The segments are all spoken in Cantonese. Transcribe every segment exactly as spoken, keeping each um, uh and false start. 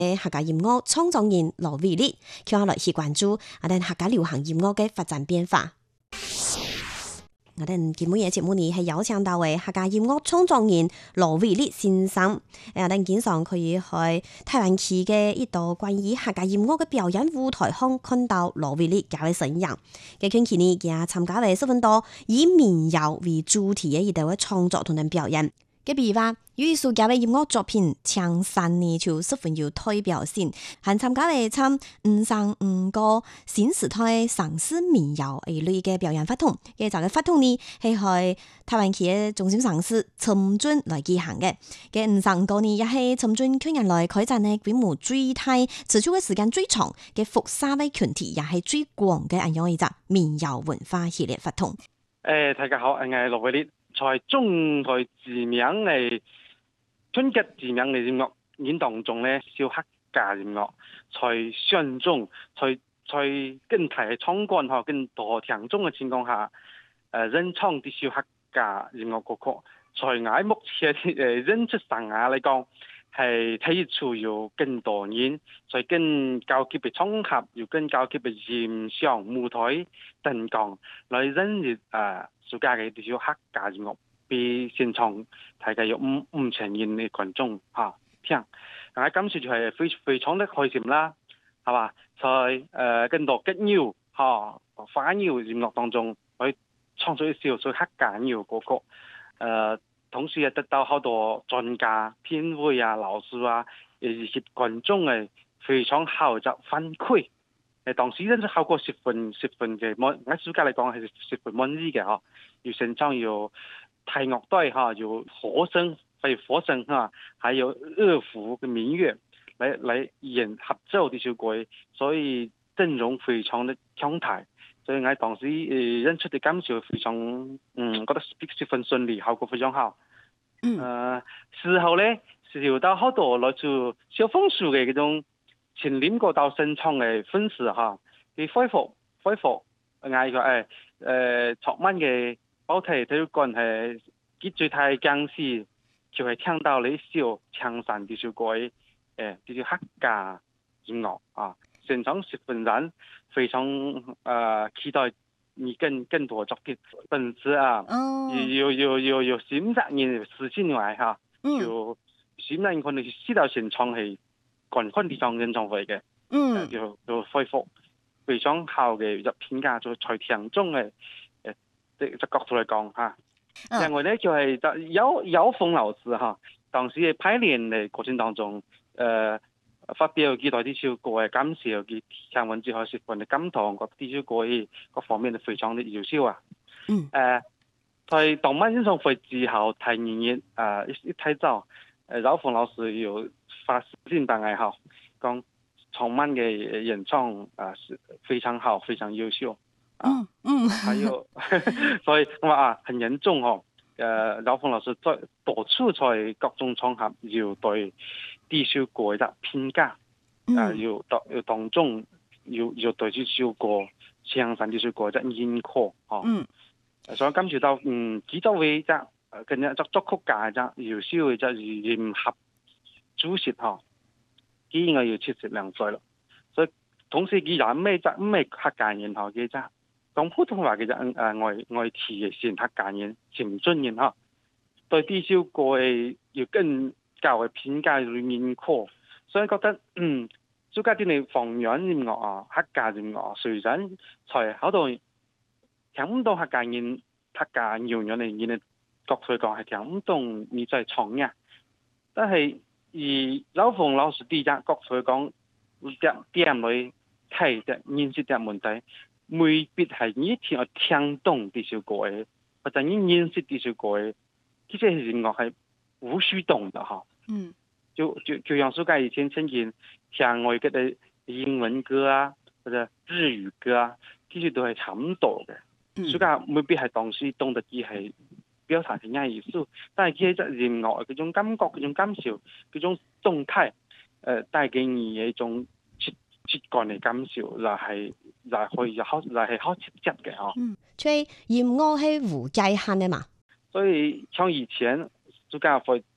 誒客家音樂創作人羅偉力，佢下來去關注啊，但客家流行音樂嘅發展變化。我哋今日嘅節目呢係邀請到嘅客家音樂創作人羅偉力先生。誒，我哋經常可以去台灣區嘅一道關於客家音樂嘅表演舞台上看到羅偉力嘅身影。嘅近期呢，佢參加咗十分多以民謠為主題嘅一道嘅創作同埋表演。嘅比如話，有藝術家嘅音樂作品《青山》呢，就十分有代表性，還參加嚟參五生五個新時代城市民謠一類嘅表演活動。嘅就嘅活動呢，係喺台灣區嘅中心城市深圳來舉行嘅。嘅五生五個呢，也係深圳去年來開展嘅規模最大、持續嘅時間最長嘅複雜嘅群體，也係最廣嘅一樣一隻民謠文化系列活動。 誒，大家好，我係羅偉力。在中台知名嘅春節知名嘅音樂演當中咧，小客家音樂在選中，在在更大嘅唱館嗬，更多聽眾嘅情況下，誒演唱啲小客家音樂歌曲，在我目前誒演出生涯嚟講，係睇出有更多人，在更高級嘅場合，有更高級嘅音響舞台等講來演繹誒。暑假嘅啲小客家音樂，俾現場大概有五五千人嘅觀眾嚇聽，但係今次就係非非常的開心啦，係嘛？在誒、呃、更多吉謠嚇花謠音樂當中，去創作一小首客家謠歌曲，誒、呃，同時亦得到好多專家、評委啊、老師啊，以及觀眾嘅非常好嘅反饋。誒，當時呢效果十分十分嘅滿，喺暑假嚟講係十分滿意嘅嗬。有現場有大樂隊哈，有和聲，還有和聲哈，還有樂府嘅民樂嚟嚟演合奏啲小歌，所以陣容非常的強大。所以我當時誒演出嘅感受非常，嗯，覺得十分順利，效果非常好。嗯。誒、呃，事後咧，受到好多來自小鳳樹嘅嗰種。前年過到現場嘅粉絲嚇，佢恢復恢復嗌佢誒誒，昨晚嘅保體體育館係佢最大驚喜，就係聽到你小青山啲小歌，誒啲小客家音樂啊，現場十分人非常誒、呃、期待你更更多作品，本次啊，有有有有新十年事情來嚇，就新人可能知道現場係。觀看呢場演唱會嘅，嗯，就就恢復非常好嘅一評價，就在聽眾嘅誒嘅角度嚟講嚇。另外咧就係就姚姚峰老師嚇，當時嘅排練嘅過程當中，誒、呃、發表幾代啲小歌嘅感受，佢聽完之後十分嘅感動，覺得啲小歌嘅各方面都非常的優秀啊。嗯，誒、呃，在當晚演唱會之後，睇完嘢誒一一睇走，誒姚峰老師有發私信俾我嚇，講當晚嘅演唱啊是非常好，非常優秀。嗯嗯，還有，所以我話啊，很嚴重哦。誒、呃，姚峰老師在多處在各種場合要對啲首歌嘅評價，啊，要當要當中要要對啲首歌唱上啲首歌嘅認可，哦。嗯。所以感受到，嗯，幾多位隻跟日作作曲家隻優秀嘅隻聯合主席嗬，佢應該要七十兩歲咯。所以同時佢又咩隻咩客家人嗬嘅隻。講普通話嘅就誒外外地嘅先客家人潛進人嚇，對啲首歌要更較為評價要認可，所以覺得嗯，暑假啲你方言音樂啊、客家音樂雖然在好多聽唔到客家人客家謠言嚟演嘅角度嚟講係聽唔懂你在唱嘅，但係而姚峰老師啲隻角度嚟講，點點嚟睇隻認識隻問題。未必係你聽我聽懂啲首歌嘅，或者你認識啲首歌嘅，其實音樂係無需懂的哈。嗯，就就就像暑假以前曾經聽外國嘅英文歌啊，或者日語歌啊，其實都係差唔多嘅。暑假未必係當時懂得啲係表達嘅意思，但係其實音樂嗰種感覺、嗰種感受、嗰種動態，誒、呃、帶給你一種切切感嘅感受，就係。就係可以就好，就係好直接嘅嗬。 嗯，所以音樂係無界限嘅嘛。 所以像以前暑假會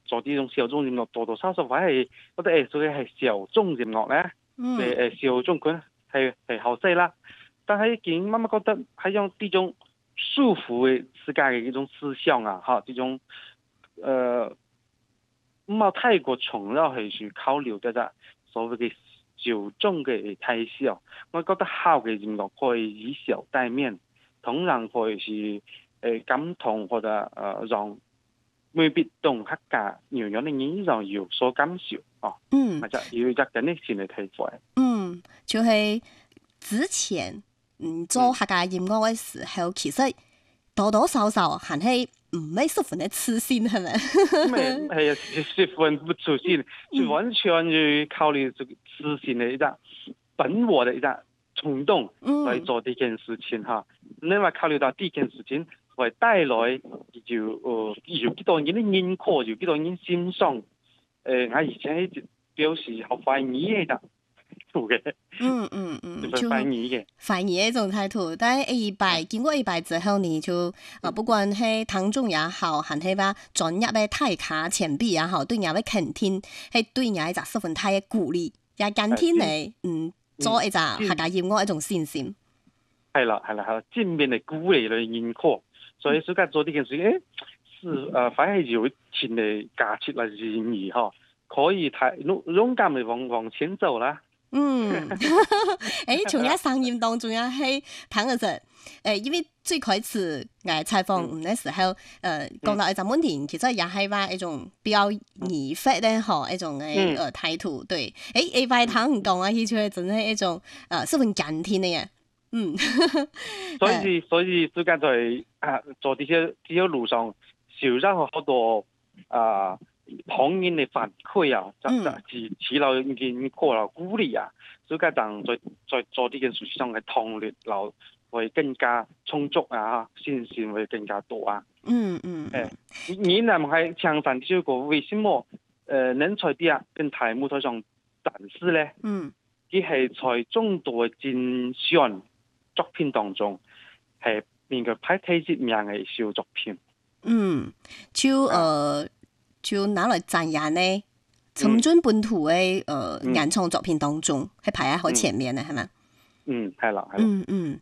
做啲種小眾音樂，多多少少反係覺得誒，所以係小眾音樂咧，誒誒小眾佢係係好細啦。但係見慢慢覺得係用呢種束縛嘅自家嘅一種思想啊，嚇，呢種誒唔好太過重要係去考慮得啫，所謂嘅小眾嘅態勢。我覺得好嘅音樂可以以小帶面，同樣可以是誒感同或者誒讓未必懂客家謠言嘅人就有所感受哦。嗯，或者要一個呢先嚟睇法。 嗯，就係、是、之前嗯做客家音樂嘅時候，嗯、其實多多少少還係唔係十分的自信，係咪？ 唔係啊，十分不自信，就完全要考慮這個自信嘅一個本我的一個衝動來做呢件事情哈。另外考慮到呢件事情會帶來有呃有幾多人的認可，有幾多人欣賞。誒，我以前表示好懷疑嘅。 嗯嗯嗯， 就反疑嘅， 反疑嘅一種態度。但係一拜經過一拜之後呢，就啊，不管係聽眾也好，還係話專業嘅大咖前輩也好，對人嘅肯定，係對人一個十分大嘅鼓勵，也減輕你嗯做一個客家音樂一種信心。 係啦係啦係啦，正面嘅鼓勵嚟認可，所以所以做呢件事，誒，是誒，反而有錢嘅價值嚟意義嗬，可以太勇勇敢地往往前走啦。 嗯，誒，從一聲音當中也係聽得出，誒，因為最開始誒採訪唔嘅時候，誒、嗯，講、呃、到一個問題，其實也係話一種比較嚴肅咧，嗬，一種嘅誒態度，對，誒，一拜聽唔講啊，佢就係真係一種誒十分敬天嘅嘢，嗯， 所以所以最近在啊做呢些呢條路上，少咗好多啊。旁人嘅反饋啊，就就自此留認可啦、鼓勵啊，所以家當在在做呢件事上嘅動力，留會更加充足啊，信心會更加多啊。嗯嗯。誒，你呢唔係強反呢個為什麼誒能在啲啊跟大舞台上展示咧？嗯，佢係在眾多嘅競選作品當中係邊個排第一名嘅小作品。嗯， 就誒。呃就拿來讚揚呢，深圳本土嘅誒原創作品當中，係、嗯、排喺好前面嘅，係、嗯、咪？ 嗯，係啦，係啦。 嗯嗯。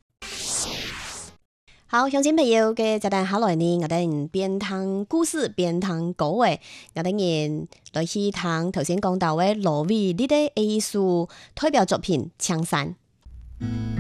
好，鄉親朋友嘅就等下來呢，我哋邊聽故事邊聽歌嘅，我哋人來去聽頭先講到嘅羅偉呢啲藝術代表作品《青山》。